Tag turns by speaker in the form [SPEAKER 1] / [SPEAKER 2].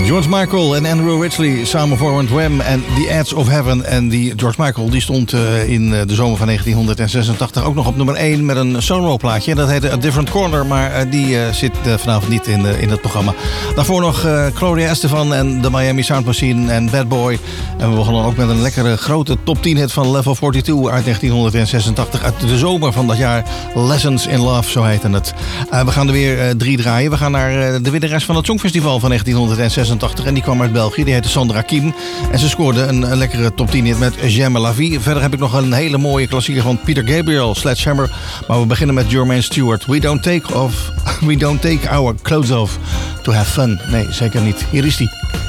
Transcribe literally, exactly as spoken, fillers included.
[SPEAKER 1] George Michael en Andrew Ridgeley samen vormend Wham en The Edge of Heaven. En die George Michael die stond uh, in de zomer van negentienhonderdzesentachtig ook nog op nummer één met een solo plaatje. Dat heette A Different Corner, maar uh, die uh, zit uh, vanavond niet in, uh, in het programma. Daarvoor nog uh, Gloria Estefan en de Miami Sound Machine en Bad Boy. En we begonnen ook met een lekkere grote top tien hit van Level tweeënveertig uit negentienhonderdzesentachtig. Uit de zomer van dat jaar. Lessons in Love, zo heette het. Uh, we gaan er weer uh, drie draaien. We gaan naar uh, de winnares van het Songfestival van negentienhonderdzesentachtig. En die kwam uit België. Die heette Sandra Kim. En ze scoorde een, een lekkere top tien hit met J'aime la vie. Verder heb ik nog een hele mooie klassieker van Peter Gabriel, Sledgehammer. Maar we beginnen met Jermaine Stewart. We don't take off, we don't take our clothes off to have fun. Nee, zeker niet. Hier is die.